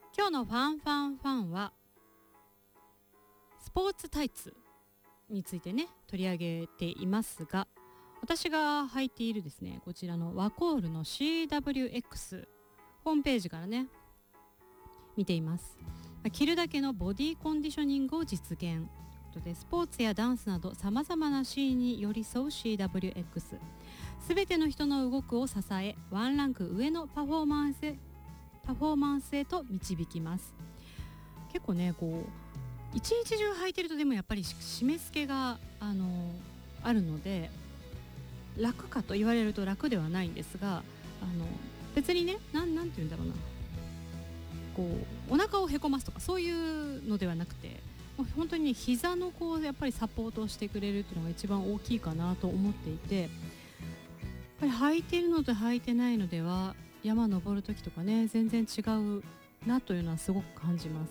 今日のファンファンファンはスポーツタイツについてね取り上げていますが、私が履いているですねこちらのワコールの CWX ホームページからね見ています。着るだけのボディコンディショニングを実現ということで、スポーツやダンスなどさまざまなシーンに寄り添う CWX、 全ての人の動くを支えワンランク上のパフォーマンスへと導きます。結構ねこう一日中履いてるとでもやっぱり締め付けがあるので、楽かと言われると楽ではないんですが、別にねなんて言うんだろうな、こうお腹をへこますとかそういうのではなくて、もう本当に膝のこうやっぱりサポートをしてくれるっていうのが一番大きいかなと思っていて、やっぱり履いているのと履いてないのでは山登る時とかね全然違うなというのはすごく感じます。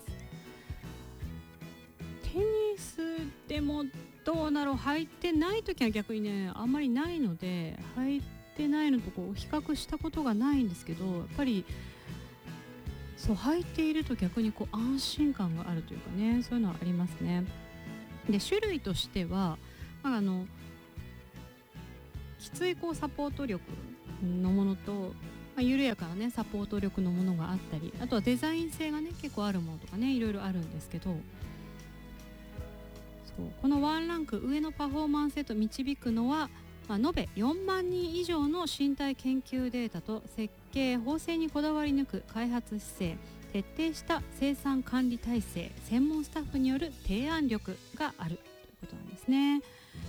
テニスでもどうだろう、履いてない時は逆にねあんまりないので、履いてないのとこう比較したことがないんですけど、やっぱりそう履いていると逆にこう安心感があるというかね、そういうのはありますね。で種類としては、きついこうサポート力のものと、緩やかなねサポート力のものがあったり、あとはデザイン性がね結構あるものとかねいろいろあるんですけど、そうこのワンランク上のパフォーマンスへと導くのは、延べ4万人以上の身体研究データと設計縫製にこだわり抜く開発姿勢、徹底した生産管理体制、専門スタッフによる提案力があるということなんですね。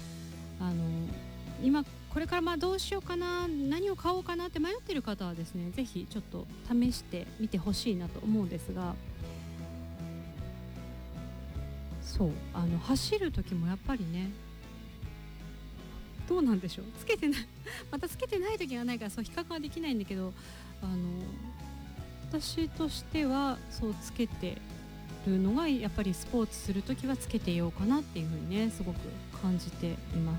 今これからどうしようかな、何を買おうかなって迷っている方はですね、ぜひちょっと試してみてほしいなと思うんですが、そう走る時もやっぱりね、どうなんでしょう、つけてないまたつけてない時がないからそう比較はできないんだけど、私としてはそうつけてるのがやっぱりスポーツする時はつけてようかなっていうふうにねすごく感じています。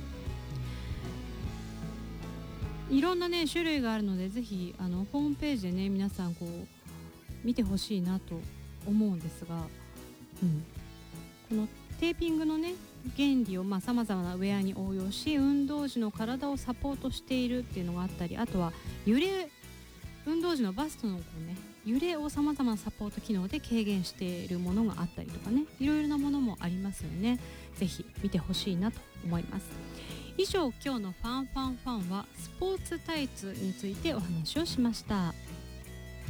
いろんなね種類があるので、ぜひホームページでね皆さんこう見てほしいなと思うんですが、このテーピングのね原理をさまざまなウェアに応用し、運動時の体をサポートしているっていうのがあったり、あとは運動時のバストのこう、ね、揺れをさまざまなサポート機能で軽減しているものがあったりとかね、いろいろなものもありますよね。ぜひ見てほしいなと思います。以上、今日のファンファンファンはスポーツタイツについてお話をしました。